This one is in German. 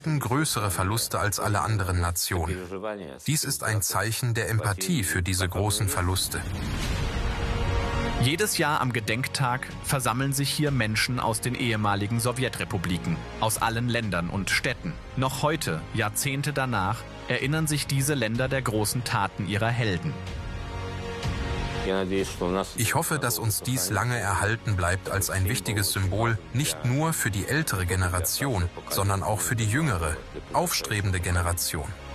größere Verluste als alle anderen Nationen. Dies ist ein Zeichen der Empathie für diese großen Verluste. Jedes Jahr am Gedenktag versammeln sich hier Menschen aus den ehemaligen Sowjetrepubliken, aus allen Ländern und Städten. Noch heute, Jahrzehnte danach, erinnern sich diese Länder der großen Taten ihrer Helden. Ich hoffe, dass uns dies lange erhalten bleibt als ein wichtiges Symbol, nicht nur für die ältere Generation, sondern auch für die jüngere, aufstrebende Generation.